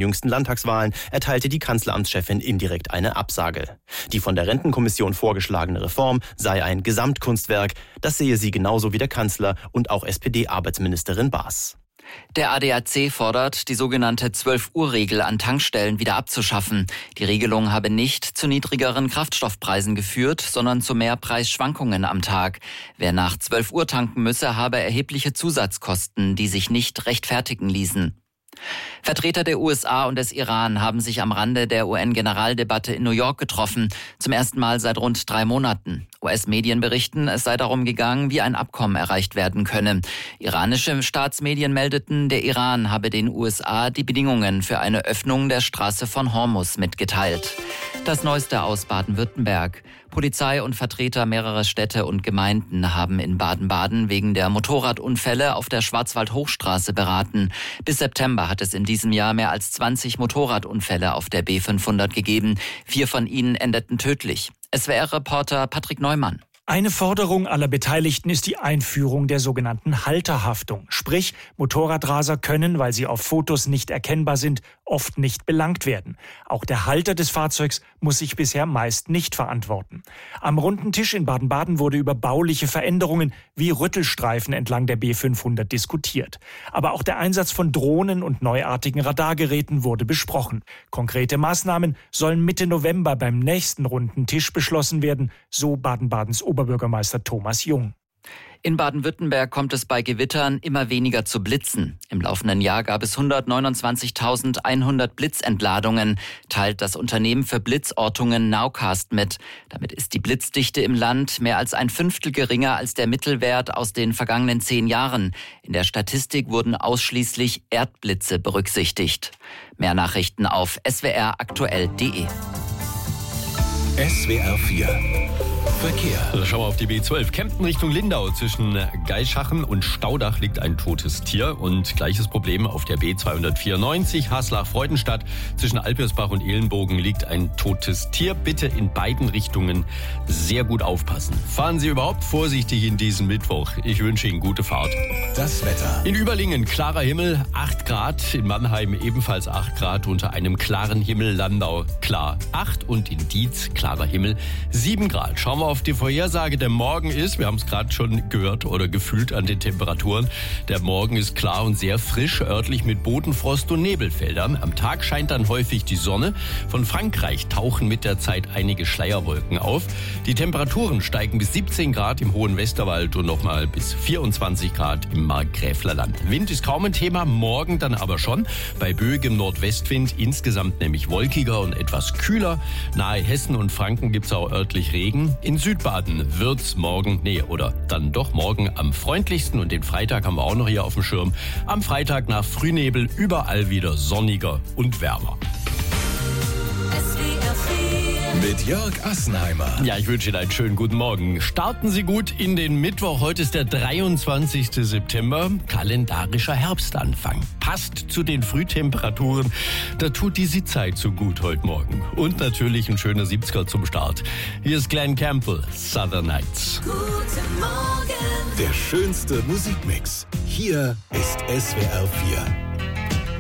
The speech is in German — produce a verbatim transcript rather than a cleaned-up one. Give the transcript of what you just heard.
jüngsten Landtagswahlen erteilte die Kanzleramtschefin indirekt eine Absage. Die von der Rentenkommission vorgeschlagene Reform sei ein Gesamtkunstwerk. Das sehe sie genauso wie der Kanzler und auch S P D-Arbeitsministerin Baas. Der A D A C fordert, die sogenannte zwölf-Uhr-Regel an Tankstellen wieder abzuschaffen. Die Regelung habe nicht zu niedrigeren Kraftstoffpreisen geführt, sondern zu mehr Preisschwankungen am Tag. Wer nach zwölf Uhr tanken müsse, habe erhebliche Zusatzkosten, die sich nicht rechtfertigen ließen. Vertreter der U S A und des Iran haben sich am Rande der U N-Generaldebatte in New York getroffen. Zum ersten Mal seit rund drei Monaten. U S-Medien berichten, es sei darum gegangen, wie ein Abkommen erreicht werden könne. Iranische Staatsmedien meldeten, der Iran habe den U S A die Bedingungen für eine Öffnung der Straße von Hormuz mitgeteilt. Das Neueste aus Baden-Württemberg. Polizei und Vertreter mehrerer Städte und Gemeinden haben in Baden-Baden wegen der Motorradunfälle auf der Schwarzwald-Hochstraße beraten. Bis September hat es in diesem Jahr mehr als zwanzig Motorradunfälle auf der B fünfhundert gegeben. Vier von ihnen endeten tödlich. S W R-Reporter Patrick Neumann. Eine Forderung aller Beteiligten ist die Einführung der sogenannten Halterhaftung. Sprich, Motorradraser können, weil sie auf Fotos nicht erkennbar sind, oft nicht belangt werden. Auch der Halter des Fahrzeugs muss sich bisher meist nicht verantworten. Am runden Tisch in Baden-Baden wurde über bauliche Veränderungen wie Rüttelstreifen entlang der B fünfhundert diskutiert. Aber auch der Einsatz von Drohnen und neuartigen Radargeräten wurde besprochen. Konkrete Maßnahmen sollen Mitte November beim nächsten runden Tisch beschlossen werden, so Baden-Badens Oberbürgermeister Thomas Jung. In Baden-Württemberg kommt es bei Gewittern immer weniger zu Blitzen. Im laufenden Jahr gab es hundertneunundzwanzigtausendeinhundert Blitzentladungen, teilt das Unternehmen für Blitzortungen Nowcast mit. Damit ist die Blitzdichte im Land mehr als ein Fünftel geringer als der Mittelwert aus den vergangenen zehn Jahren. In der Statistik wurden ausschließlich Erdblitze berücksichtigt. Mehr Nachrichten auf s w r aktuell punkt d e. S W R vier Verkehr. Also schauen wir auf die B zwölf. Kempten Richtung Lindau. Zwischen Geischachen und Staudach liegt ein totes Tier. Und gleiches Problem auf der B zweihundertvierundneunzig Haslach-Freudenstadt. Zwischen Alpirsbach und Ehlenbogen liegt ein totes Tier. Bitte in beiden Richtungen sehr gut aufpassen. Fahren Sie überhaupt vorsichtig in diesen Mittwoch. Ich wünsche Ihnen gute Fahrt. Das Wetter. In Überlingen klarer Himmel, acht Grad. In Mannheim ebenfalls acht Grad. Unter einem klaren Himmel Landau klar acht. Und in Dietz klarer Himmel sieben Grad. Schauen wir auf die Vorhersage. Der Morgen ist, wir haben es gerade schon gehört oder gefühlt an den Temperaturen, der Morgen ist klar und sehr frisch, örtlich mit Bodenfrost und Nebelfeldern. Am Tag scheint dann häufig die Sonne. Von Frankreich tauchen mit der Zeit einige Schleierwolken auf. Die Temperaturen steigen bis siebzehn Grad im hohen Westerwald und nochmal bis vierundzwanzig Grad im Markgräflerland. Wind ist kaum ein Thema, morgen dann aber schon. Bei böigem Nordwestwind insgesamt nämlich wolkiger und etwas kühler. Nahe Hessen und Franken gibt es auch örtlich Regen. In Südbaden wird's morgen, nee, oder dann doch morgen am freundlichsten und den Freitag haben wir auch noch hier auf dem Schirm. Am Freitag nach Frühnebel überall wieder sonniger und wärmer. Mit Jörg Assenheimer. Ja, ich wünsche Ihnen einen schönen guten Morgen. Starten Sie gut in den Mittwoch. Heute ist der dreiundzwanzigste September. Kalendarischer Herbstanfang. Passt zu den Frühtemperaturen. Da tut die Sitzheit so gut heute Morgen. Und natürlich ein schöner siebziger zum Start. Hier ist Glenn Campbell, Southern Nights. Guten Morgen. Der schönste Musikmix. Hier ist S W R vier.